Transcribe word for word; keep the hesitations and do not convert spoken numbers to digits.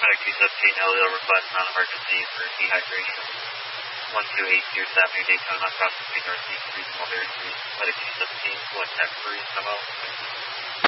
Medic two seventeen, L E L request non-emergency for dehydration. one two eight Pierce Avenue, Daytona, cross the street northeast, reasonable air three. Medic two seventeen, select tech three, come out.